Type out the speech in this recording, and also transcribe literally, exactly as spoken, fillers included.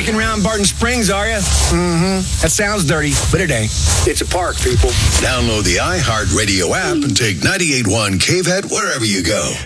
Biking around Barton Springs, are you? Mm-hmm. That sounds dirty, but it ain't. It's a park, people. Download the iHeartRadio app and take ninety-eight point one K V E T wherever you go.